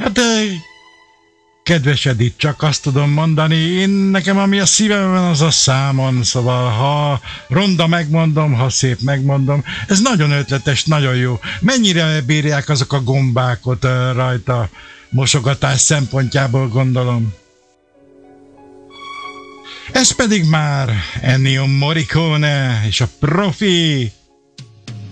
Hát, kedves Edith, csak azt tudom mondani, nekem ami a szívemben, az a számon, szóval ha ronda megmondom, ha szép megmondom, ez nagyon ötletes, nagyon jó. Mennyire bírják azok a gombákot rajta, mosogatás szempontjából gondolom. Ez pedig már Ennio Morricone és a Profi.